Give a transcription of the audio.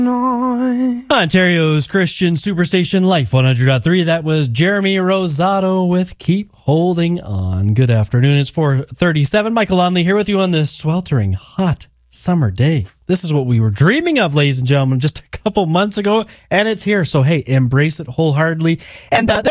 Ontario's Christian Superstation Life 100.3. That was Jeremy Rosato with Keep Holding On. Good afternoon. It's 4:37. Michael Lonley here with you on this sweltering hot summer day. This is what we were dreaming of, ladies and gentlemen, just a couple months ago, and it's here. So, hey, embrace it wholeheartedly. And